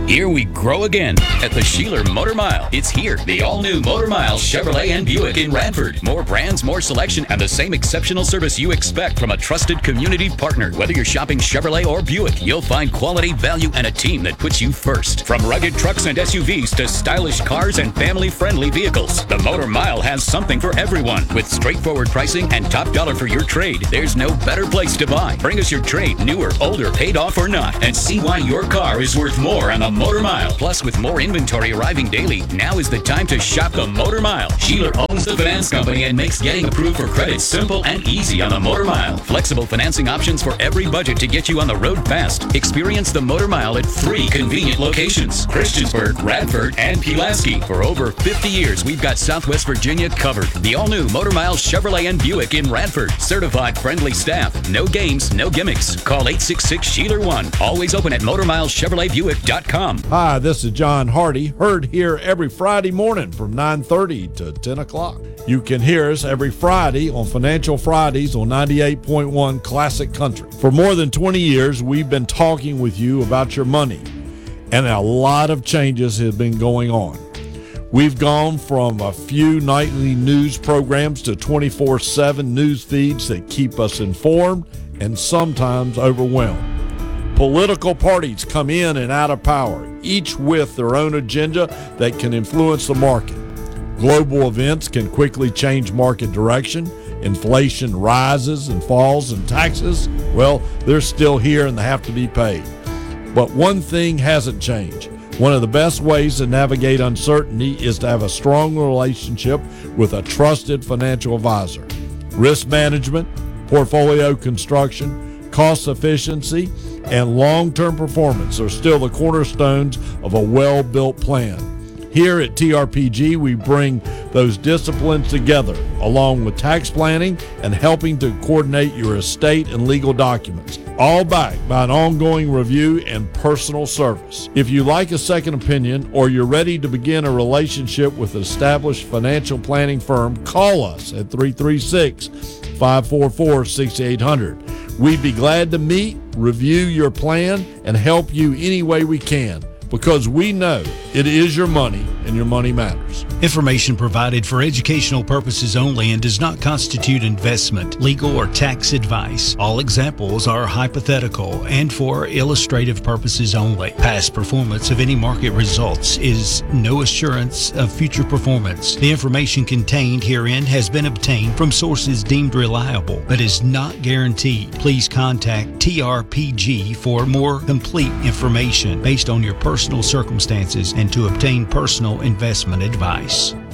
Here we grow again at the Sheeler Motor Mile. It's here, the all-new Motor Mile Chevrolet and Buick in Radford. More brands, more selection, and the same exceptional service you expect from a trusted community partner. Whether you're shopping Chevrolet or Buick, you'll find quality, value, and a team that puts you first. From rugged trucks and SUVs to stylish cars and family-friendly vehicles, the Motor Mile has something for everyone. With straightforward pricing and top dollar for your trade, there's no better place to buy. Bring us your trade, newer, older, paid off or not, and see why your car is worth more on the Motor Mile. Plus, with more inventory arriving daily, now is the time to shop the Motor Mile. Sheeler owns the finance company and makes getting approved for credit simple and easy on the Motor Mile. Flexible financing options for every budget to get you on the road fast. Experience the Motor Mile at 3 convenient locations: Christiansburg, Radford, and Pulaski. For over 50 years, we've got Southwest Virginia covered. The all-new Motor Mile Chevrolet and Buick in Radford. Certified friendly staff. No games, no gimmicks. Call 866-SHEELER1. Always open at MotorMileChevroletBuick.com. Hi, this is John Hardy, heard here every Friday morning from 9:30 to 10 o'clock. You can hear us every Friday on Financial Fridays on 98.1 Classic Country. For more than 20 years, we've been talking with you about your money, and a lot of changes have been going on. We've gone from a few nightly news programs to 24/7 news feeds that keep us informed and sometimes overwhelmed. Political parties come in and out of power, each with their own agenda that can influence the market. Global events can quickly change market direction. Inflation rises and falls, and taxes, well, they're still here and they have to be paid. But one thing hasn't changed. One of the best ways to navigate uncertainty is to have a strong relationship with a trusted financial advisor. Risk management, portfolio construction, cost efficiency, and long-term performance are still the cornerstones of a well-built plan. Here at TRPG, we bring those disciplines together, along with tax planning and helping to coordinate your estate and legal documents, all backed by an ongoing review and personal service. If you like a second opinion or you're ready to begin a relationship with an established financial planning firm, call us at 336-544-6800. We'd be glad to meet, review your plan, and help you any way we can, because we know it is your money and your money matters. Information provided for educational purposes only and does not constitute investment, legal, or tax advice. All examples are hypothetical and for illustrative purposes only. Past performance of any market results is no assurance of future performance. The information contained herein has been obtained from sources deemed reliable, but is not guaranteed. Please contact TRPG for more complete information based on your personal circumstances and to obtain personal investment advice.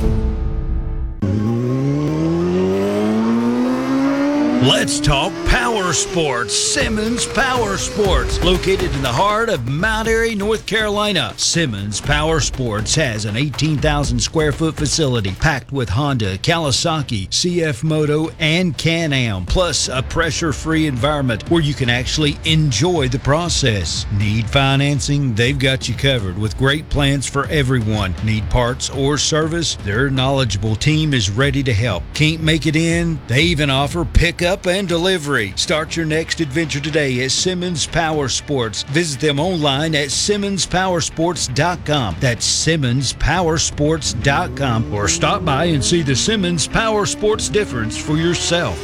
Let's talk power sports. Simmons Power Sports, located in the heart of Mount Airy, North Carolina. Simmons Power Sports has an 18,000 square foot facility packed with Honda, Kawasaki, CF Moto, and Can-Am, plus a pressure-free environment where you can actually enjoy the process. Need financing? They've got you covered with great plans for everyone. Need parts or service? Their knowledgeable team is ready to help. Can't make it in? They even offer pickup and delivery. Start your next adventure today at Simmons Power Sports. Visit them online at SimmonsPowersports.com. That's SimmonsPowersports.com. Or stop by and see the Simmons Power Sports difference for yourself.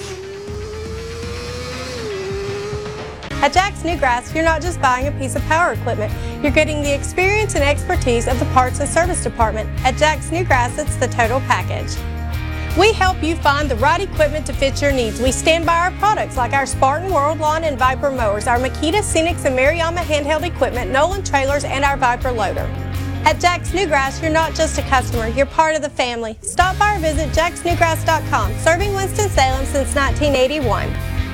At Jack's Newgrass, you're not just buying a piece of power equipment. You're getting the experience and expertise of the parts and service department. At Jack's Newgrass, it's the total package. We help you find the right equipment to fit your needs. We stand by our products like our Spartan World Lawn and Viper mowers, our Makita Scenics and Mariyama handheld equipment, Nolan trailers, and our Viper loader. At Jack's Newgrass, you're not just a customer, you're part of the family. Stop by or visit jacksnewgrass.com, serving Winston-Salem since 1981.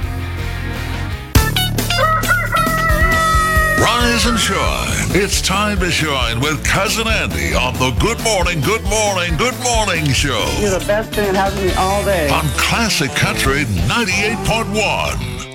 Rise and shine. It's time to shine with Cousin Andy on the Good Morning, Good Morning, Good Morning Show. You're the best thing that happened to me all day. On Classic Country 98.1.